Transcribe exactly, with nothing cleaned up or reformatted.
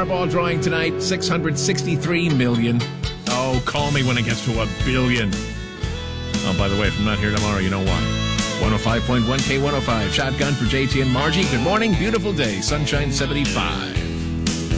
Powerball drawing tonight, six hundred sixty-three million. Oh, call me when it gets to a billion. Oh, by the way, if I'm not here tomorrow, you know why. one oh five point one K one oh five. Shotgun for J T and Margie. Good morning. Beautiful day. Sunshine seventy-five.